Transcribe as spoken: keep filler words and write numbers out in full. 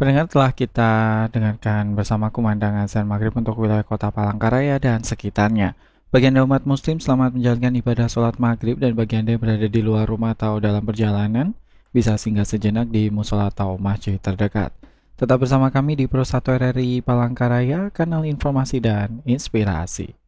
Pendengar, telah kita dengarkan bersama kumandang azan maghrib untuk wilayah kota Palangkaraya dan sekitarnya. Bagi Anda umat muslim, selamat menjalankan ibadah sholat maghrib, dan bagi Anda yang berada di luar rumah atau dalam perjalanan, bisa singgah sejenak di musola atau masjid terdekat. Tetap bersama kami di Pro satu R R I Palangkaraya, kanal informasi dan inspirasi.